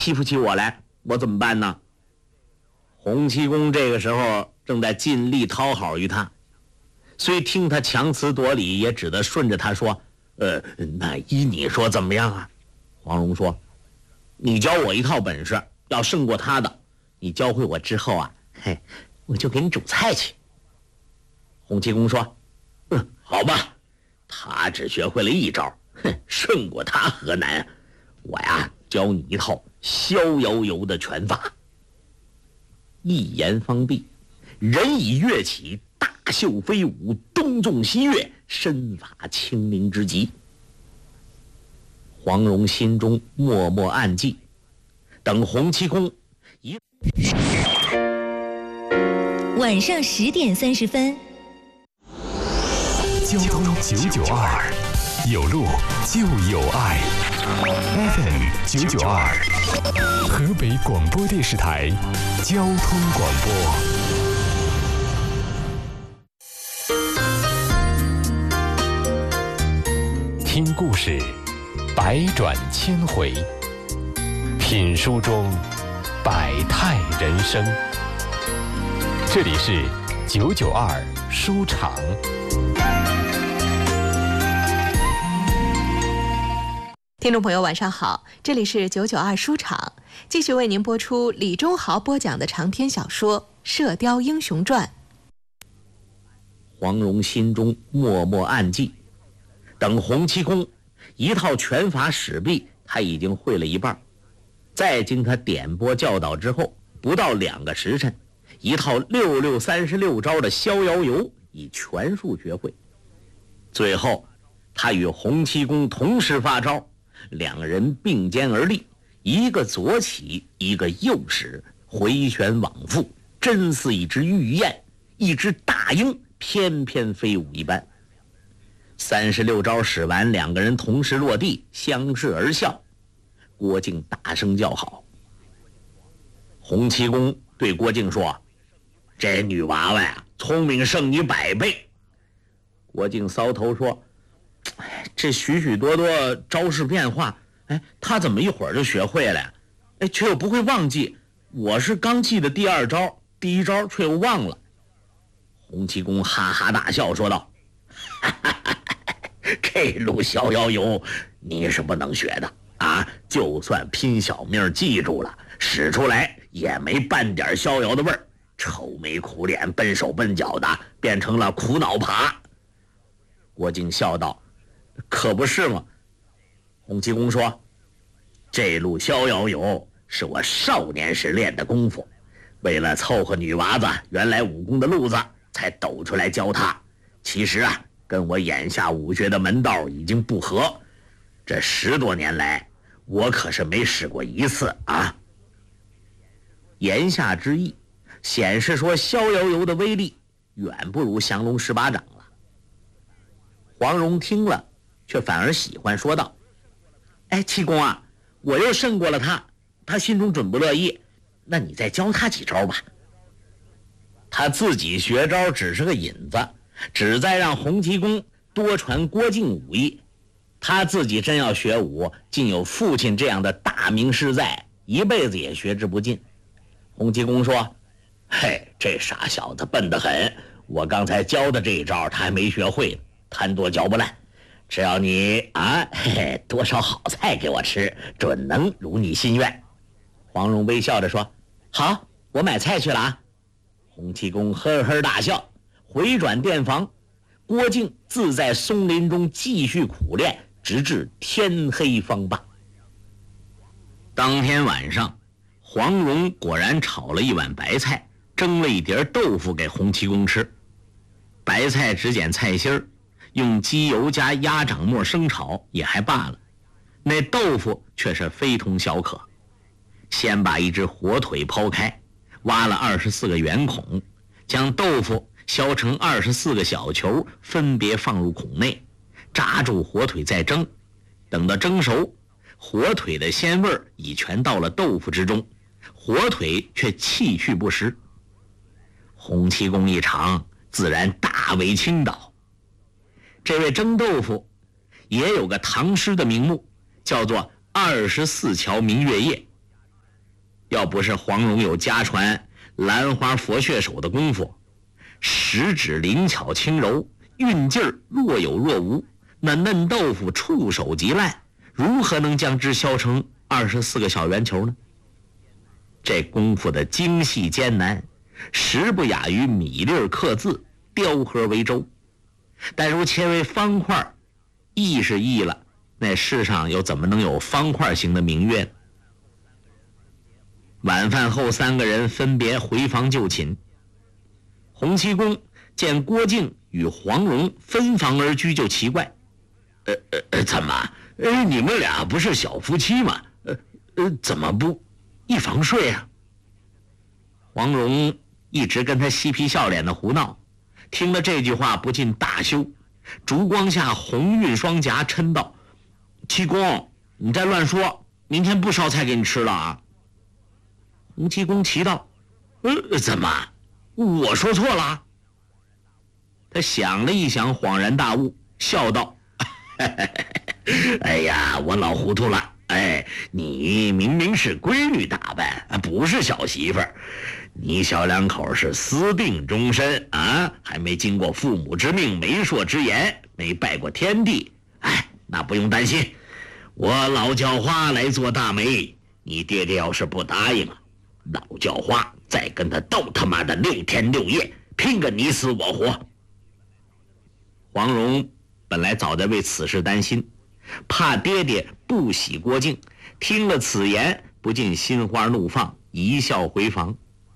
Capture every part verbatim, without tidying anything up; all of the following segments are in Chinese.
欺负起我来，我怎么办呢？洪七公这个时候正在尽力讨好于他，虽听他强词夺理，也只得顺着他说：“呃，那依你说怎么样啊？”黄蓉说：“你教我一套本事，要胜过他的，你教会我之后啊，嘿，我就给你煮菜去。”洪七公说：“嗯，好吧，他只学会了一招，哼，胜过他何难？我呀，教你一套逍遥游的拳法。”一言方毕，人已跃起，大袖飞舞，东纵西跃，身法清灵之极。黄蓉心中默默暗记，等洪七公一晚上十点三十分， 交通九九二，有路就有爱。F M 九九二，河北广播电视台交通广播。听故事，百转千回；品书中，百态人生。这里是九九二书场。 听众朋友晚上好，这里是九九二书场，继续为您播出李忠豪播讲的长篇小说《射雕英雄传》。 黄蓉心中默默暗记，等洪七公一套拳法使毕，他已经会了一半，再经他点拨教导之后，不到两个时辰，一套六六三十六招的逍遥游已全数学会。最后他与洪七公同时发招，两个人并肩而立，一个左起，一个右使，回旋往复，真似一只玉燕，一只大鹰翩翩飞舞一般。三十六招使完，两个人同时落地，相视而笑。郭靖大声叫好。洪七公对郭靖说：“这女娃娃呀，聪明胜你百倍。”郭靖搔头说：“哎，这许许多多招式变化，哎，他怎么一会儿就学会了呀？哎，却又不会忘记。我是刚记的第二招，第一招却又忘了。”洪七公哈哈大笑说道：“哈哈哈哈，这路逍遥游你是不能学的啊！就算拼小命记住了，使出来也没半点逍遥的味儿，愁眉苦脸，笨手笨脚的，变成了苦恼爬。”郭靖笑道：“可不是吗？”洪七公说：“这路逍遥游是我少年时练的功夫，为了凑合女娃子原来武功的路子，才抖出来教她。其实啊，跟我眼下武学的门道已经不合。这十多年来，我可是没使过一次啊。”言下之意，显示说逍遥游的威力远不如降龙十八掌了。黄蓉听了，却反而喜欢，说道：“哎，七公啊，我又胜过了他，他心中准不乐意，那你再教他几招吧。”他自己学招只是个引子，只在让洪七公多传郭靖武艺。他自己真要学武，竟有父亲这样的大名师在，一辈子也学之不尽。洪七公说：“嘿，这傻小子笨得很，我刚才教的这一招他还没学会呢，贪多嚼不烂。只要你啊，嘿嘿，多烧好菜给我吃，准能如你心愿。”黄蓉微笑着说：“好，我买菜去了啊。”洪七公呵呵大笑，回转殿房。郭靖自在松林中继续苦练，直至天黑方罢。当天晚上，黄蓉果然炒了一碗白菜，蒸了一碟豆腐给洪七公吃。白菜只捡菜心儿，用鸡油加鸭掌末生炒也还罢了，那豆腐却是非同小可。先把一只火腿剖开，挖了二十四个圆孔，将豆腐削成二十四个小球，分别放入孔内，扎住火腿再蒸。等到蒸熟，火腿的鲜味已全到了豆腐之中，火腿却气去不食。洪七公一尝，自然大为倾倒。这位蒸豆腐也有个唐诗的名目，叫做二十四桥明月夜。 要不是黄蓉有家传兰花佛穴手的功夫，十指灵巧轻柔，运劲儿若有若无，那嫩豆腐触手即烂，如何能将之削成二十四个小圆球呢？这功夫的精细艰难，实不亚于米粒刻字，雕刻为舟。但如切为方块，易是易了，那世上又怎么能有方块型的明月呢？晚饭后，三个人分别回房就寝。洪七公见郭靖与黄蓉分房而居，就奇怪：“ 呃呃，怎么？呃，你们俩不是小夫妻吗？呃呃，怎么不一房睡啊？” 黄蓉一直跟他嬉皮笑脸的胡闹，听了这句话不禁大羞，烛光下红晕双颊，嗔道：“七公，你再乱说，明天不烧菜给你吃了啊！”洪七公奇道：“ 呃，怎么？我说错了？” 他想了一想，恍然大悟，笑道：“ 哎呀，我老糊涂了。哎，你明明是闺女打扮，不是小媳妇儿。你小两口是私定终身啊，还没经过父母之命、媒妁之言，没拜过天地。哎，那不用担心，我老叫花来做大媒。你爹爹要是不答应，老叫花再跟他斗他妈的六天六夜，拼个你死我活。” 黄蓉本来早在为此事担心，怕爹爹不喜郭靖，听了此言，不禁心花怒放，一笑回房。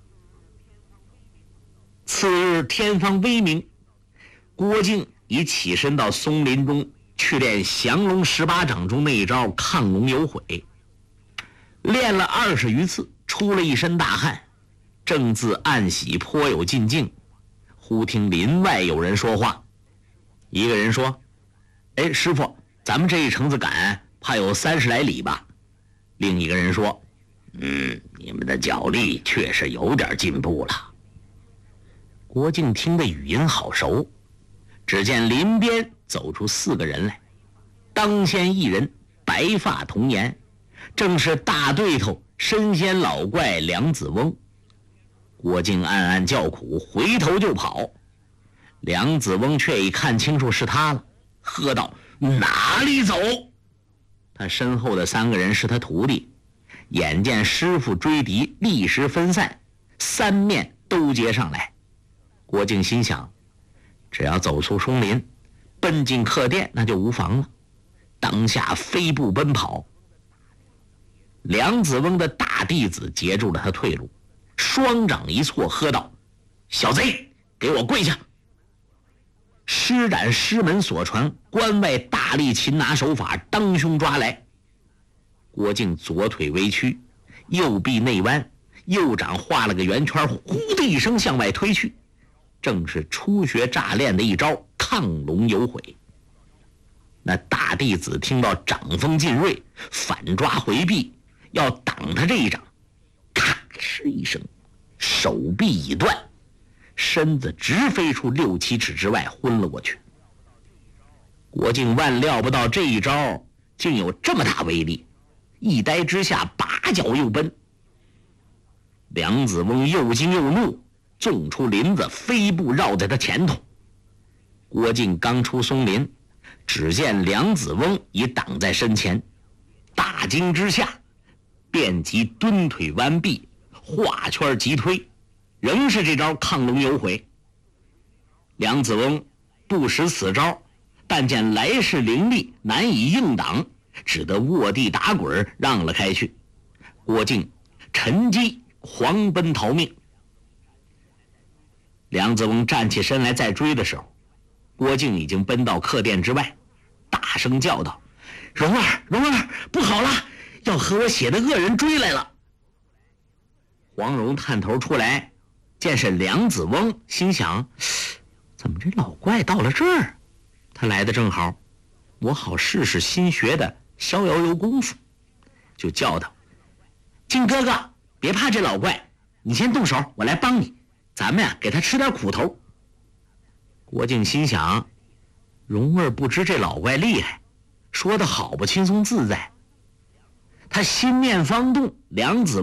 次日天方微明，郭靖已起身到松林中去练降龙十八掌中那一招亢龙有悔，练了二十余次，出了一身大汗，正自暗喜颇有进境，忽听林外有人说话。一个人说：“哎，师傅，咱们这一程子赶，怕有三十来里吧？”另一个人说：“ 嗯，你们的脚力确实有点进步了。” 郭靖听的语音好熟，只见林边走出四个人来，当先一人白发童颜，正是大对头神仙老怪梁子翁。郭靖暗暗叫苦，回头就跑。梁子翁却已看清楚是他了，喝道：“哪里走！”他身后的三个人是他徒弟，眼见师傅追敌，立时分散，三面都接上来。郭靖心想，只要走出松林，奔进客店，那就无妨了。当下飞步奔跑。梁子翁的大弟子截住了他退路，双掌一错，喝道：“小贼，给我跪下！”施展师门所传关外大力擒拿手法，当胸抓来。郭靖左腿微屈，右臂内弯，右掌画了个圆圈，呼的一声向外推去，正是初学乍练的一招亢龙有悔。那大弟子听到掌风进锐，反抓回避，要挡他这一掌，咔哧一声，手臂已断，身子直飞出六七尺之外，昏了过去。郭靖万料不到这一招竟有这么大威力，一呆之下拔脚又奔。梁子翁又惊又怒，纵出林子，飞步绕在他前头。郭靖刚出松林，只见梁子翁已挡在身前，大惊之下便即蹲腿弯臂，画圈急推，仍是这招亢龙有悔。梁子翁不识此招，但见来势凌厉，难以应挡，只得卧地打滚，让了开去。郭靖趁机狂奔逃命。梁子翁站起身来再追的时候，郭靖已经奔到客店之外，大声叫道：“蓉儿，蓉儿，不好了，要和我写的恶人追来了！”黄蓉探头出来，见是梁子翁，心想：怎么这老怪到了这儿？他来的正好，我好试试新学的逍遥游功夫，就叫道：“靖哥哥，别怕这老怪，你先动手，我来帮你，咱们呀给他吃点苦头。”郭靖心想，蓉儿不知这老怪厉害，说得好不轻松自在。他心念方动，梁子